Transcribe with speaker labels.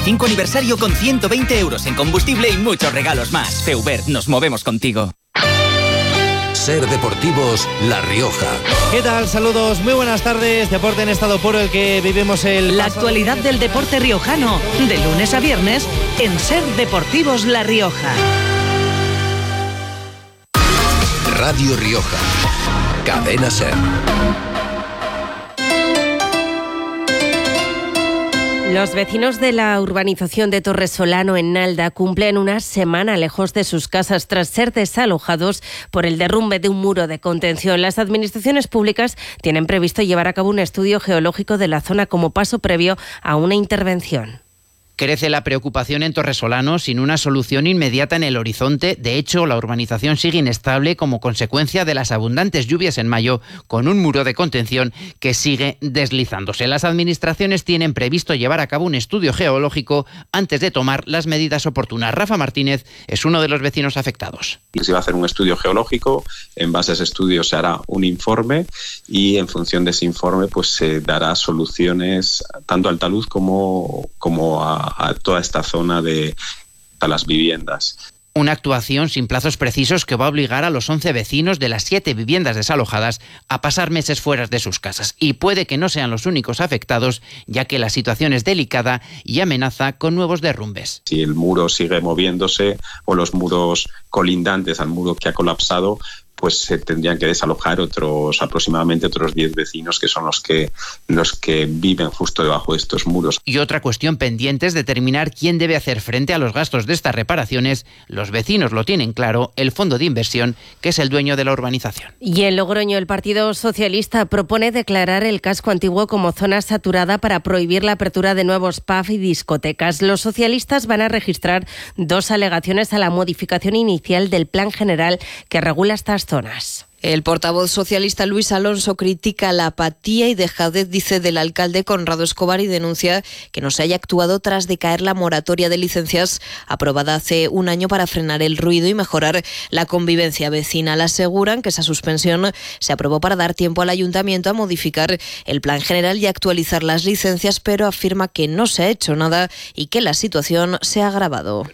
Speaker 1: 25 aniversario con 120 euros en combustible y muchos regalos más. Feuber, nos movemos contigo.
Speaker 2: Ser Deportivos La Rioja.
Speaker 3: ¿Qué tal? Saludos, muy buenas tardes. Deporte en estado puro, el que vivimos
Speaker 4: la actualidad del deporte riojano, de lunes a viernes, en Ser Deportivos La Rioja.
Speaker 2: Radio Rioja. Cadena Ser.
Speaker 5: Los vecinos de la urbanización de Torresolano en Nalda cumplen una semana lejos de sus casas tras ser desalojados por el derrumbe de un muro de contención. Las administraciones públicas tienen previsto llevar a cabo un estudio geológico de la zona como paso previo a una intervención.
Speaker 6: Crece la preocupación en Torresolano sin una solución inmediata en el horizonte. De hecho, la urbanización sigue inestable como consecuencia de las abundantes lluvias en mayo, con un muro de contención que sigue deslizándose. Las administraciones tienen previsto llevar a cabo un estudio geológico antes de tomar las medidas oportunas. Rafa Martínez es uno de los vecinos afectados.
Speaker 7: Se va a hacer un estudio geológico, en base a ese estudio se hará un informe y en función de ese informe pues se dará soluciones tanto al talud como a toda esta zona de las viviendas.
Speaker 6: Una actuación sin plazos precisos que va a obligar a los 11 vecinos de las 7 viviendas desalojadas a pasar meses fuera de sus casas. Y puede que no sean los únicos afectados, ya que la situación es delicada y amenaza con nuevos derrumbes.
Speaker 7: Si el muro sigue moviéndose o los muros colindantes al muro que ha colapsado, pues se tendrían que desalojar aproximadamente otros 10 vecinos que son los que viven justo debajo de estos muros.
Speaker 6: Y otra cuestión pendiente es determinar quién debe hacer frente a los gastos de estas reparaciones. Los vecinos lo tienen claro, el fondo de inversión, que es el dueño de la urbanización.
Speaker 5: Y en Logroño, el Partido Socialista propone declarar el casco antiguo como zona saturada para prohibir la apertura de nuevos pubs y discotecas. Los socialistas van a registrar 2 alegaciones a la modificación inicial del Plan General que regula estas zonas.
Speaker 8: El portavoz socialista Luis Alonso critica la apatía y dejadez, dice, del alcalde Conrado Escobar y denuncia que no se haya actuado tras decaer la moratoria de licencias aprobada hace un año para frenar el ruido y mejorar la convivencia vecinal. Aseguran que esa suspensión se aprobó para dar tiempo al ayuntamiento a modificar el plan general y actualizar las licencias, pero afirma que no se ha hecho nada y que la situación se ha agravado.